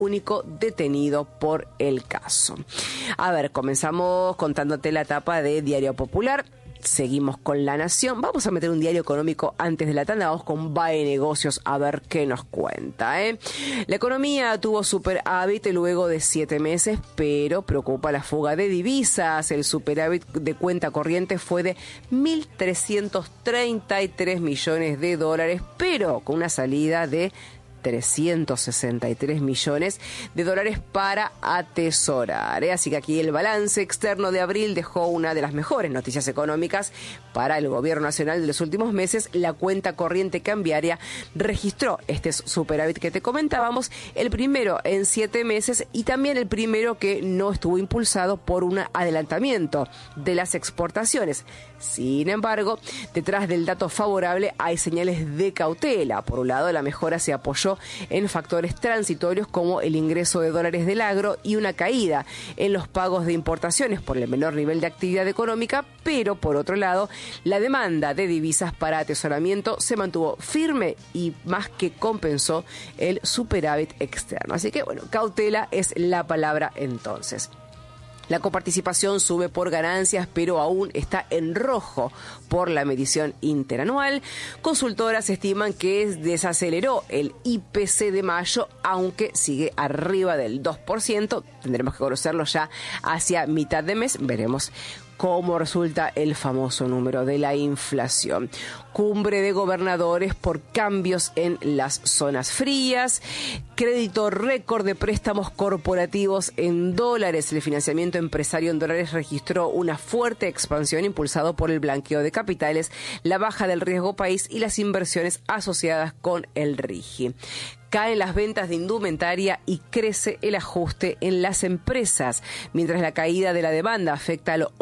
único detenido por el caso. A ver, comenzamos contándote la tapa de Diario Popular. Seguimos con La Nación. Vamos a meter un diario económico antes de la tanda. Vamos con VAE Negocios a ver qué nos cuenta. La economía tuvo superávit luego de 7 meses, pero preocupa la fuga de divisas. El superávit de cuenta corriente fue de 1.333 millones de dólares, pero con una salida de 363 millones de dólares para atesorar. Así que aquí el balance externo de abril dejó una de las mejores noticias económicas para el gobierno nacional de los últimos meses. La cuenta corriente cambiaria registró este superávit que te comentábamos, el primero en 7 meses y también el primero que no estuvo impulsado por un adelantamiento de las exportaciones. Sin embargo, detrás del dato favorable hay señales de cautela. Por un lado, la mejora se apoyó en factores transitorios como el ingreso de dólares del agro y una caída en los pagos de importaciones por el menor nivel de actividad económica, pero por otro lado, la demanda de divisas para atesoramiento se mantuvo firme y más que compensó el superávit externo. Así que, bueno, cautela es la palabra entonces. La coparticipación sube por ganancias, pero aún está en rojo por la medición interanual. Consultoras estiman que desaceleró el IPC de mayo, aunque sigue arriba del 2%. Tendremos que conocerlo ya hacia mitad de mes. Veremos cómo resulta el famoso número de la inflación. Cumbre de gobernadores por cambios en las zonas frías. Crédito récord de préstamos corporativos en dólares. El financiamiento empresario en dólares registró una fuerte expansión impulsado por el blanqueo de capitales, la baja del riesgo país y las inversiones asociadas con el RIGI. Caen las ventas de indumentaria y crece el ajuste en las empresas. Mientras la caída de la demanda afecta al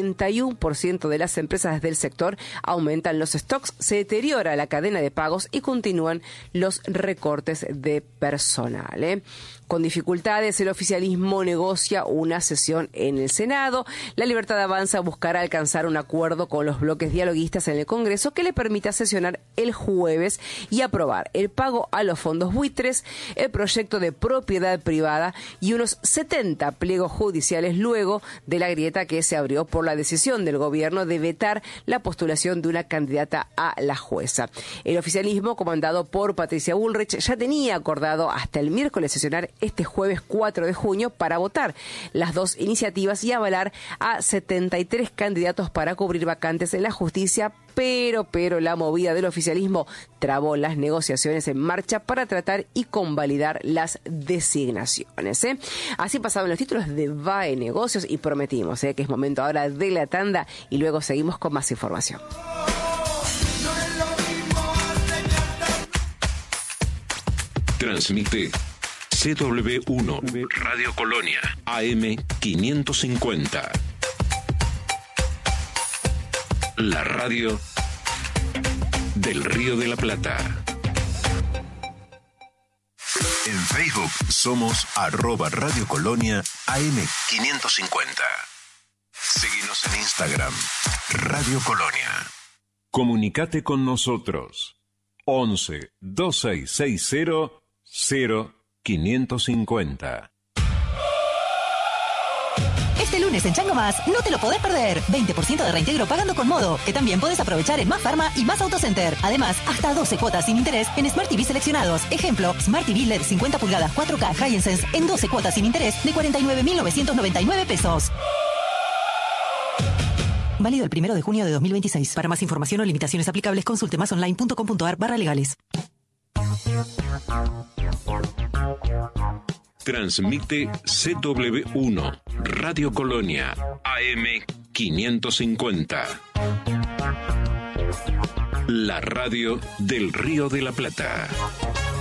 81% de las empresas del sector, aumentan los stocks, se deteriora la cadena de pagos y continúan los recortes de personal. Con dificultades, el oficialismo negocia una sesión en el Senado. La Libertad Avanza buscará alcanzar un acuerdo con los bloques dialoguistas en el Congreso que le permita sesionar el jueves y aprobar el pago a los fondos buitres, el proyecto de propiedad privada y unos 70 pliegos judiciales luego de la grieta que se abrió por la decisión del gobierno de vetar la postulación de una candidata a la jueza. El oficialismo, comandado por Patricia Bullrich, ya tenía acordado hasta el miércoles sesionar este jueves 4 de junio para votar las dos iniciativas y avalar a 73 candidatos para cubrir vacantes en la justicia, pero la movida del oficialismo trabó las negociaciones en marcha para tratar y convalidar las designaciones. Así pasaban los títulos de VAE Negocios y prometimos que es momento ahora de la tanda y luego seguimos con más información. Transmite CW1 Radio Colonia AM 550. La radio del Río de la Plata. En Facebook somos @Radio Colonia AM 550. Síguenos en Instagram, Radio Colonia. Comunicate con nosotros. 11 2660 0550. Este lunes en Chango Más no te lo podés perder. 20% de reintegro pagando con Modo, que también podés aprovechar en Más Pharma y Más Autocenter. Además, hasta 12 cuotas sin interés en Smart TV seleccionados. Ejemplo, Smart TV LED 50 pulgadas 4K Hisense en 12 cuotas sin interés de 49.999 pesos. Válido el 1 de junio de 2026. Para más información o limitaciones aplicables, consulte masonline.com.ar/legales. Transmite CW1 Radio Colonia AM 550. La radio del Río de la Plata.